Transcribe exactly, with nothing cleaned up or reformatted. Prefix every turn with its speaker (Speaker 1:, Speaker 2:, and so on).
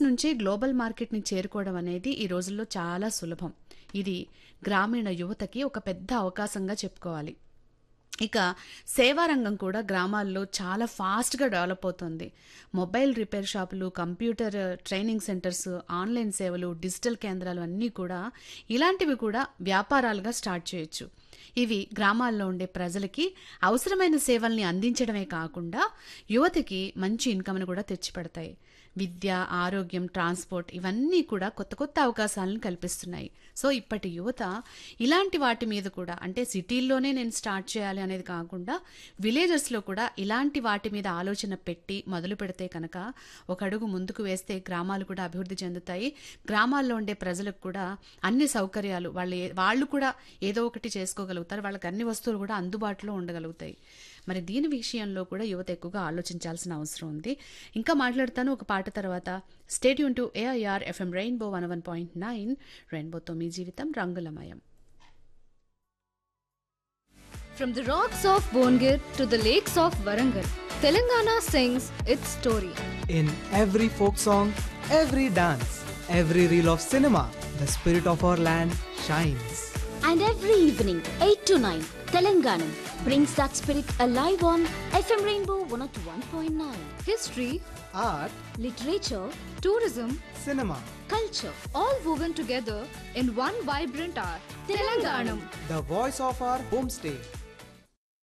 Speaker 1: నుంచి గ్లోబల్ మార్కెట్‌ని చేరుకోవడం అనేది ఈ రోజుల్లో చాలా సులభం. ఇది గ్రామీణ యువతకి ఒక పెద్ద అవకాశంగా చెప్పుకోవాలి. ఇక సేవా రంగం కూడా గ్రామాల్లో చాలా ఫాస్ట్‌గా డెవలప్ అవుతుంది. మొబైల్ రిపేర్ షాపులు, కంప్యూటర్ ట్రైనింగ్ సెంటర్స్, ఆన్‌లైన్ సేవలు, డిజిటల్ కేంద్రాలు అన్నీ కూడా ఇలాంటివి కూడా వ్యాపారాలుగా స్టార్ట్ చేయొచ్చు. ఇవి గ్రామాల్లో ఉండే ప్రజలకి అవసరమైన సేవల్ని అందించడమే కాకుండా యువతకి మంచి ఇన్‌కమ్‌ని కూడా తెచ్చిపెడతాయి. విద్య, ఆరోగ్యం, ట్రాన్స్‌పోర్ట్ ఇవన్నీ కూడా కొత్త కొత్త అవకాశాలను కల్పిస్తున్నాయి. సో, ఇప్పటి యువత ఇలాంటి వాటి మీద కూడా అంటే సిటీల్లోనే నేను స్టార్ట్ చేయాలి అనేది కాకుండా విలేజెస్‌లో కూడా ఇలాంటి వాటి మీద ఆలోచన పెట్టి మొదలుపెడితే కనుక ఒక అడుగు ముందుకు వేస్తే గ్రామాలు కూడా అభివృద్ధి చెందుతాయి. గ్రామాల్లో ఉండే ప్రజలకు కూడా అన్ని సౌకర్యాలు వాళ్ళు ఏ వాళ్ళు కూడా ఏదో ఒకటి చేసుకోగలుగుతారు. వాళ్ళకి అన్ని వస్తువులు కూడా అందుబాటులో ఉండగలుగుతాయి. మరి దీని విషయంలో కూడా యువత ఎక్కువగా ఆలోచించాల్సిన అవసరం ఉంది. ఇంకా మాట్లాడతాను ఒక పాట తర్వాత. Stay tune to AIR FM rainbow one one point nine. రెయిన్బోతో మీ జీవితం రంగులమయం.
Speaker 2: From the rocks of Bongir to the lakes of Warangal, Telangana sings its story.
Speaker 3: In every folk song, every dance, every reel of cinema, the spirit of our land shines.
Speaker 4: And every evening, eight to nine, Telangana brings that spirit alive on F M Rainbow one oh one point nine.
Speaker 2: History,
Speaker 3: Art,
Speaker 4: Literature,
Speaker 2: tourism,
Speaker 3: cinema,
Speaker 4: culture,
Speaker 2: all woven together in one vibrant art. Telanganam.
Speaker 3: the voice of our homestay.